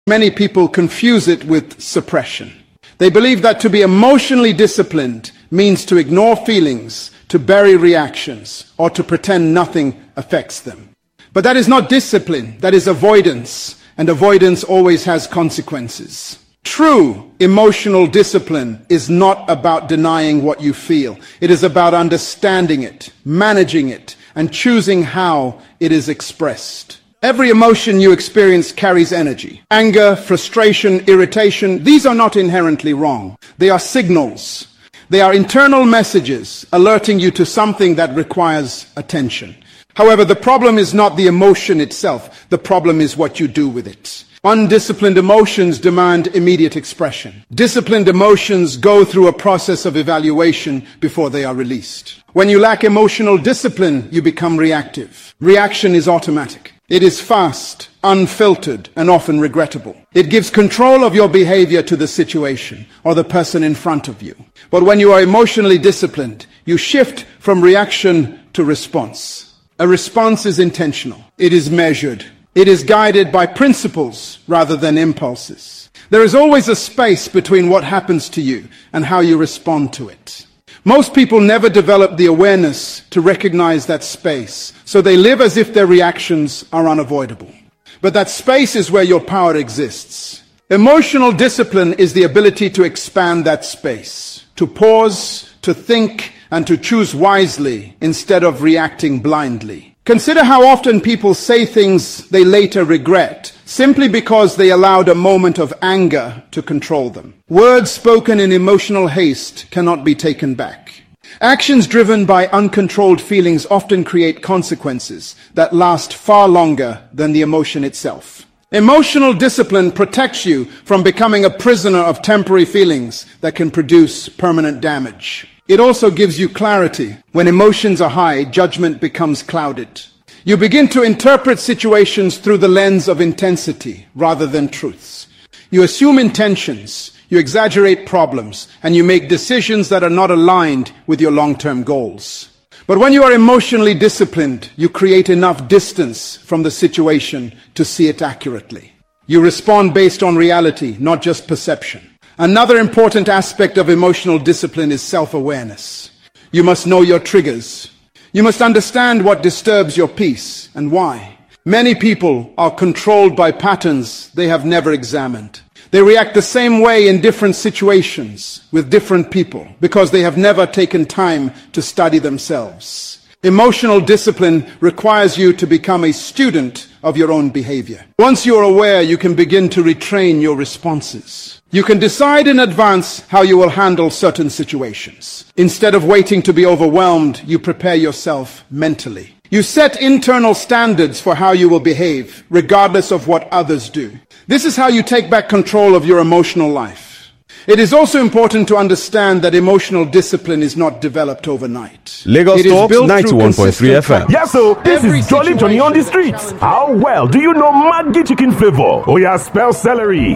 Many people confuse it with suppression. They believe that to be emotionally disciplined means to ignore feelings, to bury reactions, or to pretend nothing affects them. But that is not discipline, that is avoidance, and avoidance always has consequences. True emotional discipline is not about denying what you feel. It is about understanding it, managing it, and choosing how it is expressed. Every emotion you experience carries energy. Anger, frustration, irritation, these are not inherently wrong. They are signals. They are internal messages alerting you to something that requires attention. However, the problem is not the emotion itself. The problem is what you do with it. Undisciplined emotions demand immediate expression. Disciplined emotions go through a process of evaluation before they are released. When you lack emotional discipline, you become reactive. Reaction is automatic. It is fast, unfiltered, and often regrettable. It gives control of your behavior to the situation or the person in front of you. But when you are emotionally disciplined, you shift from reaction to response. A response is intentional. It is measured. It is guided by principles rather than impulses. There is always a space between what happens to you and how you respond to it. Most people never develop the awareness to recognize that space, so they live as if their reactions are unavoidable. But that space is where your power exists. Emotional discipline is the ability to expand that space, to pause, to think, and to choose wisely instead of reacting blindly. Consider how often people say things they later regret simply because they allowed a moment of anger to control them. Words spoken in emotional haste cannot be taken back. Actions driven by uncontrolled feelings often create consequences that last far longer than the emotion itself. Emotional discipline protects you from becoming a prisoner of temporary feelings that can produce permanent damage. It also gives you clarity. When emotions are high, judgment becomes clouded. You begin to interpret situations through the lens of intensity rather than truths. You assume intentions, you exaggerate problems, and you make decisions that are not aligned with your long-term goals. But when you are emotionally disciplined, you create enough distance from the situation to see it accurately. You respond based on reality, not just perception. Another important aspect of emotional discipline is self-awareness. You must know your triggers. You must understand what disturbs your peace and why. Many people are controlled by patterns they have never examined. They react the same way in different situations with different people because they have never taken time to study themselves. Emotional discipline requires you to become a student of your own behavior. Once you are aware, you can begin to retrain your responses. You can decide in advance how you will handle certain situations. Instead of waiting to be overwhelmed, you prepare yourself mentally. You set internal standards for how you will behave, regardless of what others do. This is how you take back control of your emotional life. It is also important to understand that emotional discipline is not developed overnight. Lagos Talks 91.3 FM. Yes, so this is Jolly Johnny on the streets. How well do you know Maggi chicken flavor? Oh yeah, spell celery.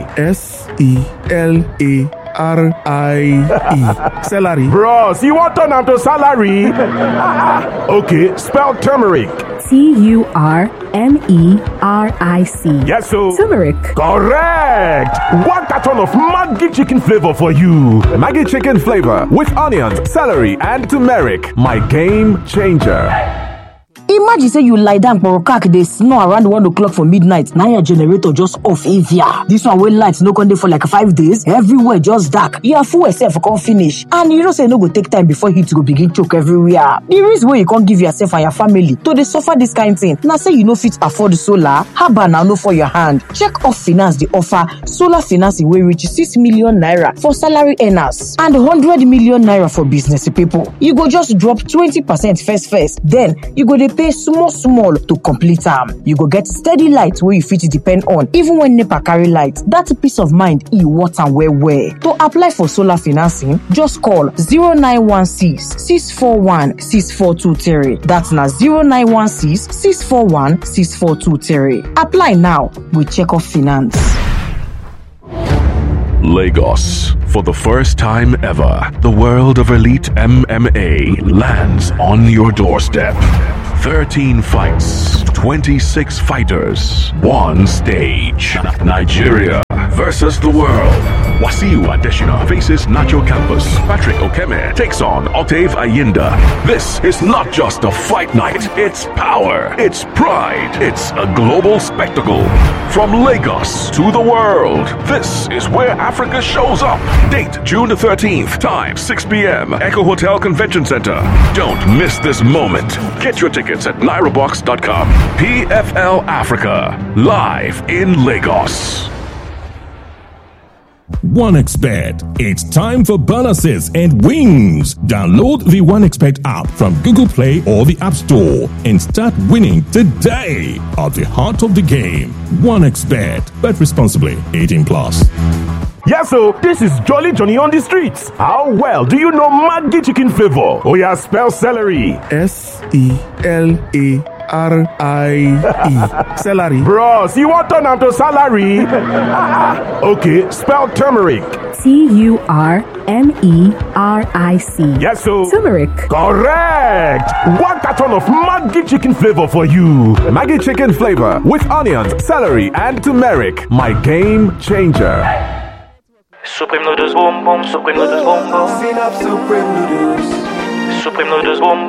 S-E-L-A-R-I-E. Celery. Bros, you want turn am to salary? Okay, spell turmeric. T-U-R-M-E-R-I-C. Yes, so turmeric. Correct. 1 carton of Maggi chicken flavor for you. Maggi chicken flavor with onions, celery, and turmeric. My game changer. Imagine say you lie down for a cock, they snore around 1 o'clock for midnight. Now your generator just off avia. This one will lights no con dey for like 5 days. Everywhere just dark. Your full self can't finish. And you know say no go take time before heat go begin choke everywhere. The reason why you can't give yourself and your family to they suffer this kind of thing. Now say you know fit afford solar, haba now no for your hand. Check Off Finance the offer solar financing will reach 6 million naira for salary earners and 100 million naira for business people. You go just drop 20% first. Then you go they pay small to complete them. You go get steady light where you fit depend on even when NEPA carry light. That peace of mind what and where. To apply for solar financing, just call 0916-641-6423. That's now 0916-641-6423. Apply now with Check Off Finance. Lagos. For the first time ever, the world of elite MMA lands on your doorstep. 13 fights, 26 fighters, one stage. Nigeria versus the world. Wasiu Adesina faces Nacho Campos. Patrick Okeme takes on Octave Ayinda. This is not just a fight night. It's power. It's pride. It's a global spectacle. From Lagos to the world, this is where Africa shows up. Date June the 13th. Time 6 p.m. Echo Hotel Convention Center. Don't miss this moment. Get your tickets at NairoBox.com. PFL Africa. Live in Lagos. OneXBet. It's time for bonuses and wins. Download the OneXBet app from Google Play or the App Store and start winning today. At the heart of the game, OneXBet. Bet responsibly. 18+. Yeah, so this is Jolly Johnny on the streets. How well do you know Maggi chicken flavor? Oh yeah, spell celery. SELARIE. Celery. Bros, you want turn to salary? Okay, spell turmeric. TURMERIC. Yes, so Turmeric. Correct. One carton of Maggi chicken flavor for you. Maggi chicken flavor with onions, celery, and turmeric. My game changer. Supreme noodles boom boom, supreme noodles boom boom. Supreme noodles boom.